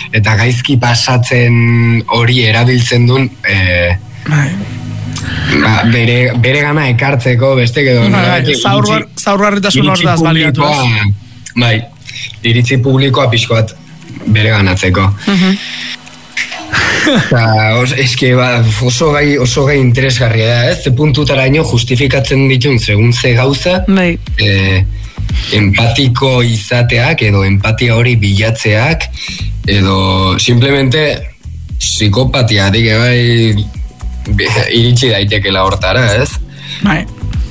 eta gaizki pasatzen hori erabiltzen duen bere gana ekartzeko beste edo zaurgarritasun hor daz baliatu. Bai, iritzi publikoa pixko bat bere ganatzeko. Eske oso gai interesgarria da, ez? Ze puntutara ino justifikatzen ditun segun ze gauza empatiko izateak edo empatia hori bilatzeak edo simplemente psikopatia dik iritsi daitekela hortara, ez? Bai.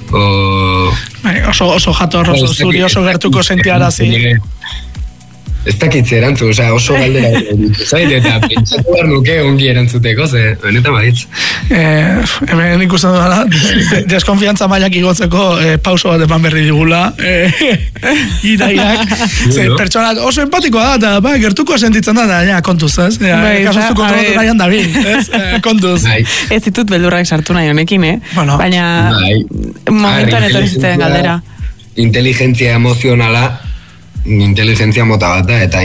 Oso jator, oso zuri, oso gertuko sentiarazi. Ez dakitze erantzu, oso galdera zait, eta pentsatu behar nuke ongi erantzuteko, ze benetan baditz. Hemen ikusten dara, deskonfiantza mailak igotzeko pauso bat eman berri digula, iraiak, pertsonak oso empatikoa da, eta gertuko sentitzen da, kontuz, ez? Kasuztu kontrolatu nahian da bin, kontuz. Ez ditut beldurrak sartu nahi honekin, baina momentuan etorri zitzen galdera. Inteligentzia emozionala, inteligentzia mota bat da, eta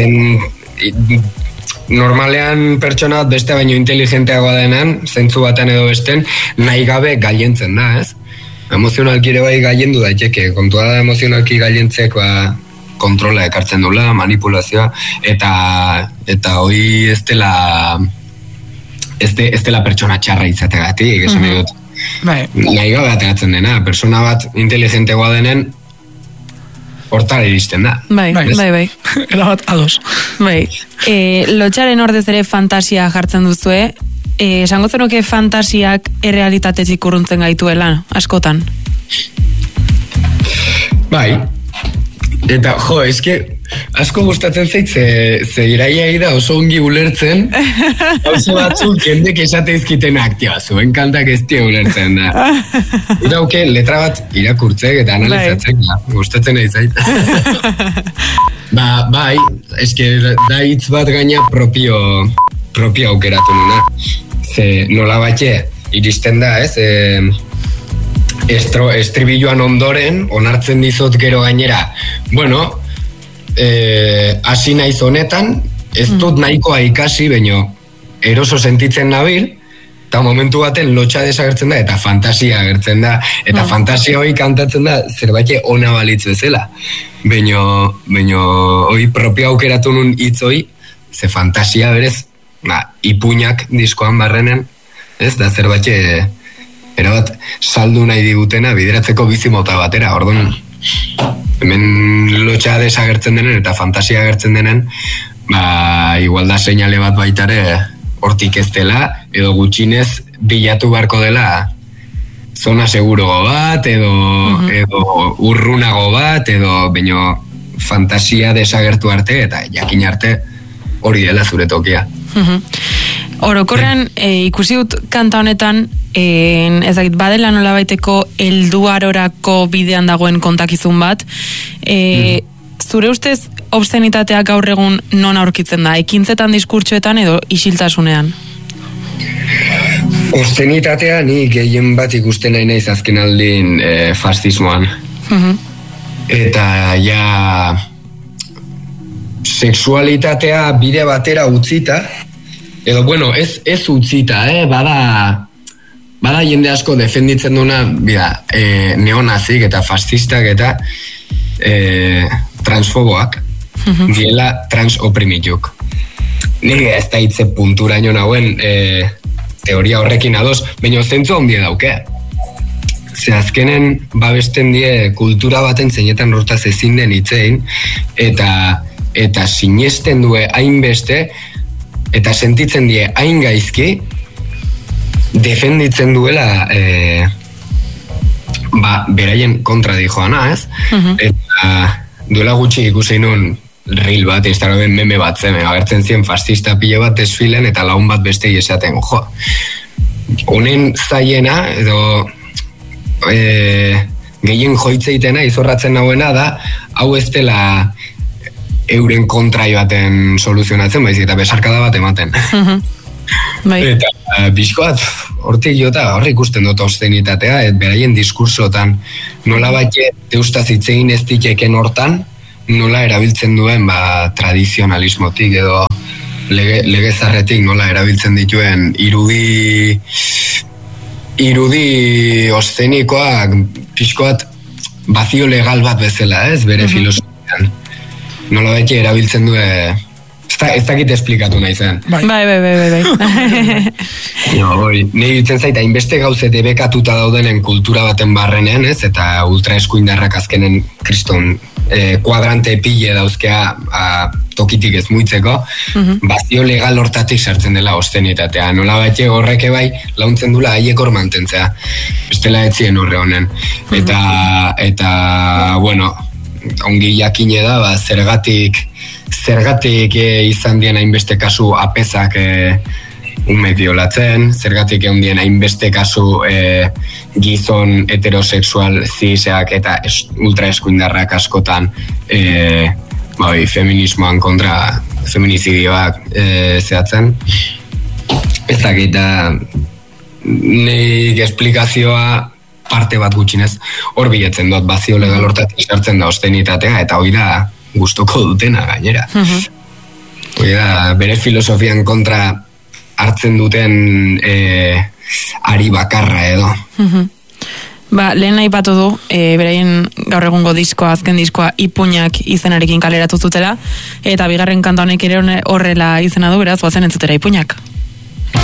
normalean pertsona bat beste baino inteligenteagoa denan, zentzu batean edo besten, nahi gabe gailentzen da, ez? Emozionalki ere bai gailendu daiteke, kontua da emozionalki gailentzek kontrola ekartzen dula, manipulazioa, eta hori ez dela pertsona txarra izategatik, esan edut. Nahi gabe ateratzen dena, persona bat inteligenteagoa denen, hortara iristen da. Bai. Erabat ados. Bai. Lotxaren ordez ere fantasia jartzen duzue. Esango zenuke fantasiak errealitatetik urruntzen gaituela, askotan? Bai. Eta, eske, asko gustatzen zait, ze iraiai da oso ongi ulertzen, oso batzuk jendek esateizkitenak, zuen kantak ez tia ulertzen da. Irauke, letra bat irakurtzek eta analizatzek, gustatzen nahi zait. Bai, eske, da hitz bat gaina propio aukeratu nuna. Ze nola batxe, iristen da, ez? Estribilloan ondoren, onartzen dizot gero gainera, hasi naiz honetan, ez dut nahikoa ikasi, baino eroso sentitzen nabil, eta momentu baten lotxa desagertzen da, eta fantasia agertzen da, eta fantasia hori kantatzen da, zerbait ona balitz bezala. Baino hori propio aukeratu nun hitz hori, ze fantasia berez, ipuinak diskoan barrenen, ez da zerbait erabat saldu nahi digutena bideratzeko bizi mota batera, orduan hemen lotxa desagertzen denen eta fantasia agertzen denen, igual da seinale bat baitare hortik ez dela, edo gutxinez bilatu beharko dela zona segurogo bat, edo urrunago bat, edo baino fantasia desagertu arte eta jakin arte hori dela zure tokia. Orokorrean, ikusi dut kanta honetan, ezagit, badela nola baiteko helduarorako bidean dagoen kontakizun bat, zure ustez obszenitateak gaur egun non aurkitzen da? Ekintzetan, diskurtsoetan edo isiltasunean? Obszenitatea ni gehien bat ikusten nahi naiz azken aldin fascismoan. Eta sexualitatea bide batera utzita, edo, ez utzita, bada jende asko defenditzen duna, neonazik eta fascistak eta transfoboak, diela transoprimituk. Nire ez da hitze punturaino nagoen teoria horrekin ados, baina zentzu handia dauke. Ze azkenen babesten die kultura baten zeinetan hortaz ezin den hitzein, eta sinesten due hainbeste, eta sentitzen die hain gaizki, defenditzen duela beraien kontra dijoana, ez? Eta duela gutxi ikusi nun reel bat, Instagramen meme bat zen, agertzen zien fascista pile bat desfilen, eta laun bat beste esaten, honen zaiena, edo gehien joitzeitena, izorratzen nagoena da, hau ez dela euren kontra baten soluzionatzen, baizik eta besarkada bat ematen. Eta bizkoat, hortik jota, horri ikusten dut obszenitatea, beraien diskursotan, nola batxe deustaz itzein ez diteken hortan, nola erabiltzen duen tradizionalismotik edo lege zarretik nola erabiltzen dituen irudi oszenikoak pixkoat bazio legal bat bezala, ez, bere filosofian. Nola beti erabiltzen du, ez dakit esplikatu nahi zen. Bai. Nei ditzen zait, hainbeste gauze debekatuta daudenen kultura baten barrenean, ez, eta ultraeskuindarrak azkenen kriston kuadrante pile dauzkea tokitik ez muitzeko, bazio legal hortatik sartzen dela ostenitatea. Nola baite horreke bai launtzen dula haiek hor mantentzea. Bestela etzien horre honen. Eta bueno, ongi jakine da, zergatik izan dien hainbeste kasu apezak ume violatzen, zergatik egon dien hainbeste kasu gizon heterosexual ziseak eta ultraeskuindarrak askotan feminismoan kontra feminizidioak zehatzen. Ez dakit, nik esplikazioa parte bat gutxinez hor biletzen dut, bazio legal hortatik sartzen da ostenitatea, eta hoi da gustoko dutena gainera. Hoi da bere filosofian kontra hartzen duten ari bakarra edo. Lehen nahi batu du, beraien gaur egungo diskoa, azken diskoa, Ipuñak izenarekin kaleratu zutela, eta bigarren kanta honek ere horrela izena du, beraz, bazen entzutera Ipuñak.